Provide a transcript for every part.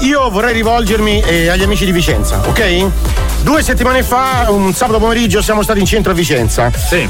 io vorrei rivolgermi agli amici di Vicenza, ok? 2 settimane fa, un sabato pomeriggio, siamo stati in centro a Vicenza. Sì.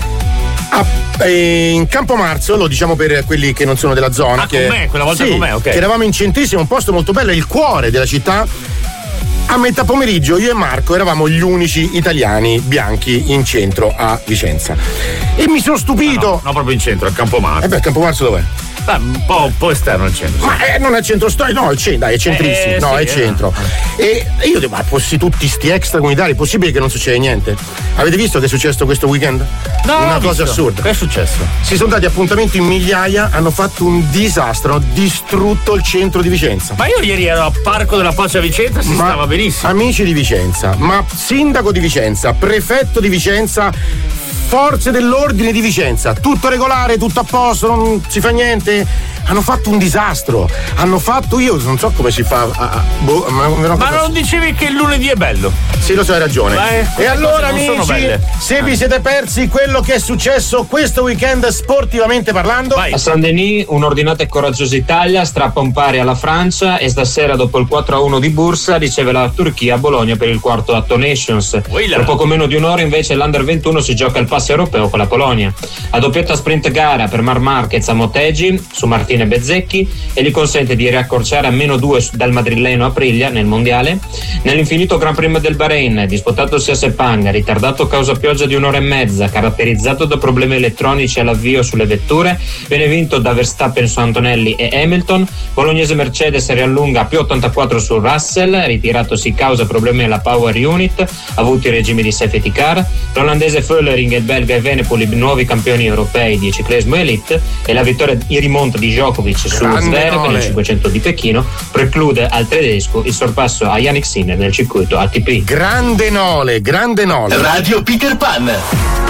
In Campo Marzio, lo diciamo per quelli che non sono della zona. Con me, quella volta con me, ok. Che eravamo in centrissimo, un posto molto bello, è il cuore della città. A metà pomeriggio io e Marco eravamo gli unici italiani bianchi in centro a Vicenza. E mi sono stupito. No, proprio in centro, a Campo Marzio. Campo Marzio dov'è? Un po' esterno al centro. Ma non è centro storico, no, è centrissimo. È centro. E io dico, ma tutti sti extracomunitari, è possibile che non succeda niente? Avete visto che è successo questo weekend? No, una cosa assurda. Che è successo? Si sono dati appuntamenti in migliaia, hanno fatto un disastro, hanno distrutto il centro di Vicenza. Ma io ieri ero al Parco della Pace a Vicenza, stava benissimo. Amici di Vicenza, ma sindaco di Vicenza, prefetto di Vicenza, forze dell'ordine di Vicenza, tutto regolare, tutto a posto, non si fa niente. Hanno fatto un disastro. Io non so come si fa ma non dicevi che il lunedì è bello? Sì, lo so, hai ragione. E allora, amici, se vi siete persi quello che è successo questo weekend sportivamente parlando, a Saint-Denis un'ordinata e coraggiosa Italia strappa un pari alla Francia e stasera, dopo il 4-1 di Bursa, riceve la Turchia a Bologna per il quarto atto Nations. Per poco meno di un'ora invece l'Under 21 si gioca il passo europeo con la Polonia. A doppietta sprint gara per Marc Marquez a Motegi su Martine Bezzecchi e gli consente di riaccorciare a -2 dal madrileno Aprilia nel mondiale. Nell'infinito Gran Premio del Bahrain, disputatosi a Sepang, ritardato causa pioggia di un'ora e mezza, caratterizzato da problemi elettronici all'avvio sulle vetture, viene vinto da Verstappen su Antonelli e Hamilton. Bolognese Mercedes riallunga a +84 su Russell, ritiratosi causa problemi alla power unit avuti in regime di safety car. L'olandese Föllering e il belga Evenepoel, i nuovi campioni europei di ciclismo elite, e la vittoria in rimonta di Djokovic su Zverev nel 500 di Pechino preclude al tedesco il sorpasso a Yannick Sinner nel circuito ATP. Grande Nole. Radio Peter Pan.